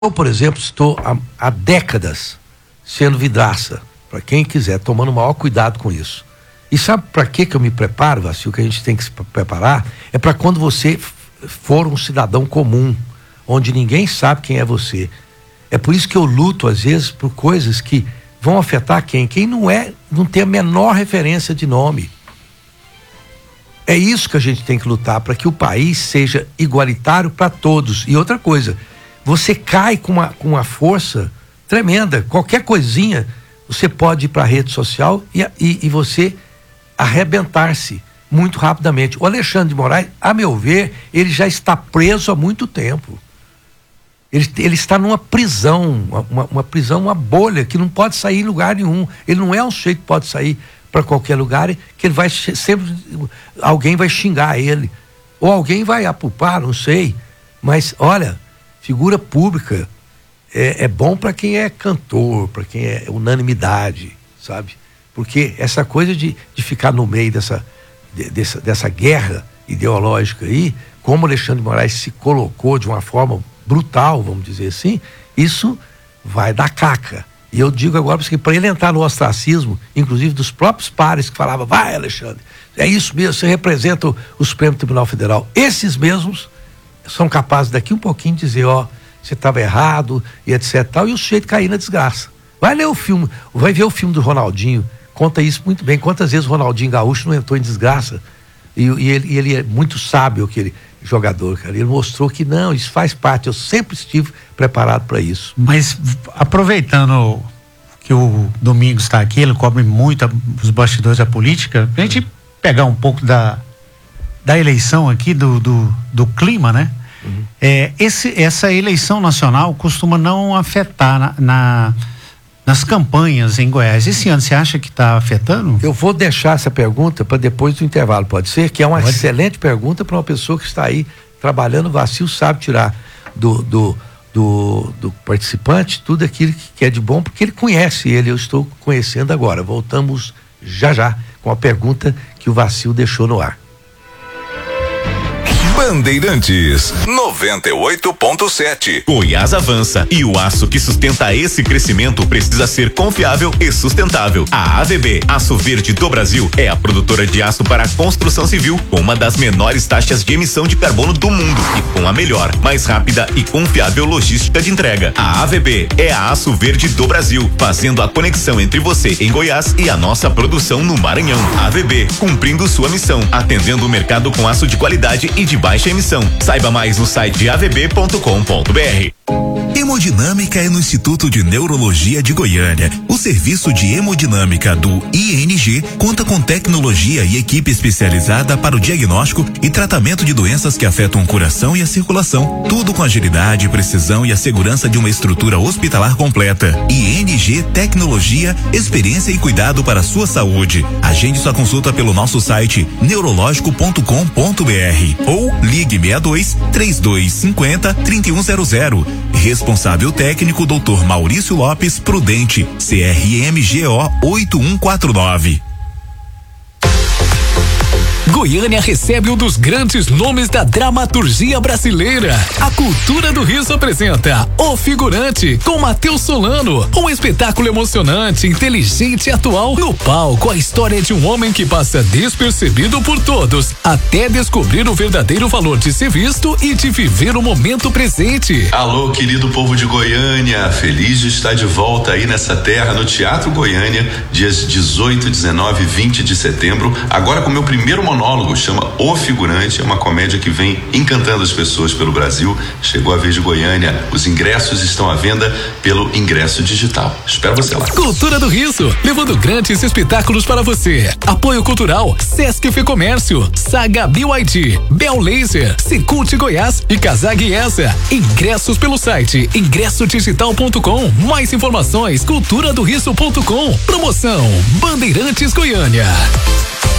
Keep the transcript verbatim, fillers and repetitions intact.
Eu, por exemplo, estou há, há décadas sendo vidraça, para quem quiser, tomando o maior cuidado com isso. E sabe para que que eu me preparo, Vacil, que a gente tem que se preparar? É para quando você for um cidadão comum, onde ninguém sabe quem é você. É por isso que eu luto, às vezes, por coisas que vão afetar quem? Quem não é, não tem a menor referência de nome. É isso que a gente tem que lutar, para que o país seja igualitário para todos. E outra coisa, você cai com uma, com uma força tremenda. Qualquer coisinha, você pode ir para a rede social e, e, e você arrebentar-se muito rapidamente. O Alexandre de Moraes, a meu ver, ele já está preso há muito tempo. Ele, ele está numa prisão, uma, uma prisão, uma bolha, que não pode sair em lugar nenhum. Ele não é um sujeito que pode sair para qualquer lugar, que ele vai sempre, alguém vai xingar ele, ou alguém vai apupar, não sei. Mas, olha, figura pública é, é bom para quem é cantor, para quem é unanimidade, sabe? Porque essa coisa de, de ficar no meio dessa, de, dessa, dessa guerra ideológica aí, como Alexandre de Moraes se colocou de uma forma brutal, vamos dizer assim, isso vai dar caca. E eu digo agora que para ele entrar no ostracismo, inclusive dos próprios pares que falavam, vai Alexandre, é isso mesmo, você representa o, o Supremo Tribunal Federal. Esses mesmos são capazes daqui um pouquinho de dizer, ó, você estava errado e etc tal, e o sujeito cair na desgraça. Vai ler o filme, vai ver o filme do Ronaldinho, conta isso muito bem, quantas vezes o Ronaldinho Gaúcho não entrou em desgraça, e, e, ele, e ele é muito sábio, aquele jogador, cara, ele mostrou que não, isso faz parte, eu sempre estive preparado para isso. Mas aproveitando que o Domingos está aqui, ele cobre muito a, os bastidores da política, a gente pegar um pouco da, da eleição aqui, do, do, do clima, né? Uhum. É, esse, essa eleição nacional costuma não afetar na, na, nas campanhas em Goiás. Esse ano você acha que está afetando? Eu vou deixar essa pergunta para depois do intervalo, pode ser? Que é uma pode. excelente pergunta para uma pessoa que está aí trabalhando. O Vacil sabe tirar do, do, do, do participante tudo aquilo que é de bom, porque ele conhece ele, eu estou conhecendo agora. Voltamos já já com a pergunta que o Vacil deixou no ar. Bandeirantes noventa e oito ponto sete. Goiás avança e o aço que sustenta esse crescimento precisa ser confiável e sustentável. A A V B, Aço Verde do Brasil, é a produtora de aço para a construção civil com uma das menores taxas de emissão de carbono do mundo e com a melhor, mais rápida e confiável logística de entrega. A A V B é a Aço Verde do Brasil, fazendo a conexão entre você em Goiás e a nossa produção no Maranhão. A A V B, cumprindo sua missão, atendendo o mercado com aço de qualidade e de baixa emissão. Saiba mais no site a v b ponto com ponto b r. Hemodinâmica é no Instituto de Neurologia de Goiânia. O serviço de hemodinâmica do I N G conta com tecnologia e equipe especializada para o diagnóstico e tratamento de doenças que afetam o coração e a circulação. Tudo com agilidade, precisão e a segurança de uma estrutura hospitalar completa. I N G Tecnologia, experiência e cuidado para a sua saúde. Agende sua consulta pelo nosso site neurológico ponto com ponto b r ou ligue sessenta e dois, trinta e dois cinquenta, trinta e um zero zero. Responsável técnico doutor Maurício Lopes Prudente, C R M G O oito um quatro nove. Goiânia recebe um dos grandes nomes da dramaturgia brasileira. A Cultura do Riso apresenta O Figurante, com Matheus Solano. Um espetáculo emocionante, inteligente e atual. No palco, a história de um homem que passa despercebido por todos, até descobrir o verdadeiro valor de ser visto e de viver o momento presente. Alô, querido povo de Goiânia, feliz de estar de volta aí nessa terra, no Teatro Goiânia, dias dezoito, dezenove e vinte de setembro, agora com meu primeiro monólogo, chama O Figurante, é uma comédia que vem encantando as pessoas pelo Brasil. Chegou a vez de Goiânia, os ingressos estão à venda pelo ingresso digital. Espero você lá. Cultura do Riso, levando grandes espetáculos para você. Apoio cultural, Sesc Fecomércio, Saga B Y D, Bel Laser, Secult Goiás e Casag Esa. Ingressos pelo site ingresso digital ponto com. Mais informações, cultura do riso ponto com. Promoção Bandeirantes Goiânia.